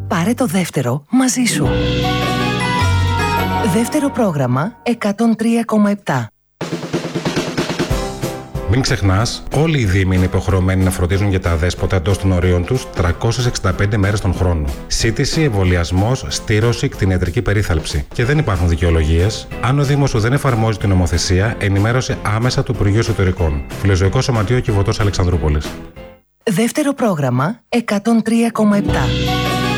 Πάρε το δεύτερο μαζί σου. Δεύτερο πρόγραμμα 103,7. Μην ξεχνάς, όλοι οι δήμοι είναι υποχρεωμένοι να φροντίζουν για τα αδέσποτα εντός των ορίων τους 365 μέρες τον χρόνο. Σύντηση, εμβολιασμός, στήρωση, κτηνιατρική περίθαλψη. Και δεν υπάρχουν δικαιολογίες. Αν ο Δήμος σου δεν εφαρμόζει την νομοθεσία, ενημέρωσε άμεσα το Υπουργείο Εσωτερικών. Φιλοζωικό Σωματείο Κιβωτός Αλεξανδρούπολης. Δεύτερο πρόγραμμα 103,7.